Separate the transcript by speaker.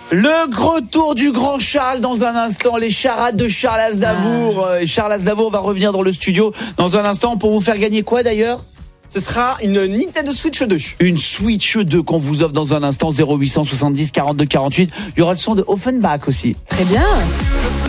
Speaker 1: Le gros tour du grand Charles dans un instant, les charades de Charles Aznavour. Charles Aznavour va revenir dans le studio dans un instant pour vous faire gagner quoi d'ailleurs ?
Speaker 2: Ce sera une Nintendo Switch 2.
Speaker 1: Une Switch 2 qu'on vous offre dans un instant, 0870 42 48. Il y aura le son de Offenbach aussi.
Speaker 3: Très bien.